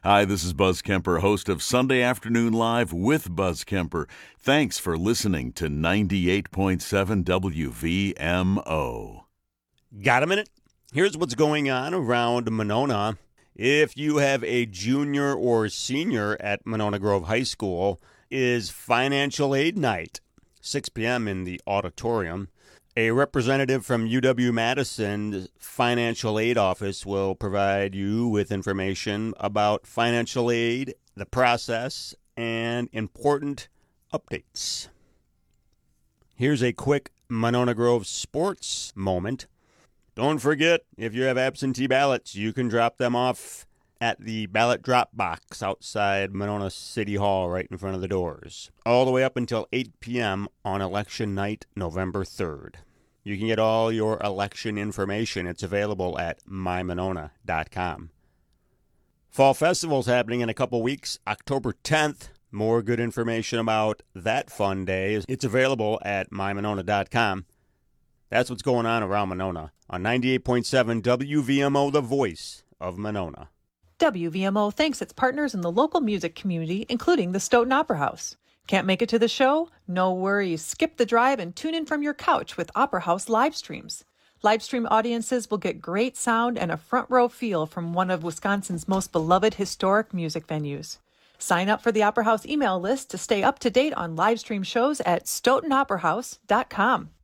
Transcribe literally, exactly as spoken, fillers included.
Hi, this is Buzz Kemper, host of Sunday Afternoon Live with Buzz Kemper. Thanks for listening to ninety-eight point seven W V M O. Got a minute? Here's what's going on around Monona. If you have a junior or senior at Monona Grove High School, is Financial Aid Night, six p.m. in the auditorium. A representative from U W-Madison's Financial Aid Office will provide you with information about financial aid, the process, and important updates. Here's a quick Monona Grove sports moment. Don't forget, if you have absentee ballots, you can drop them off at the ballot drop box outside Monona City Hall right in front of the doors, all the way up until eight p.m. on election night, November third. You can get all your election information. It's available at my monona dot com. Fall Festival's happening in a couple weeks, October tenth. More good information about that fun day. It's available at my monona dot com. That's what's going on around Monona on ninety-eight point seven W V M O, the voice of Monona. W V M O thanks its partners in the local music community, including the Stoughton Opera House. Can't make it to the show? No worries. Skip the drive and tune in from your couch with Opera House live streams. Live stream audiences will get great sound and a front row feel from one of Wisconsin's most beloved historic music venues. Sign up for the Opera House email list to stay up to date on live stream shows at stoughton opera house dot com.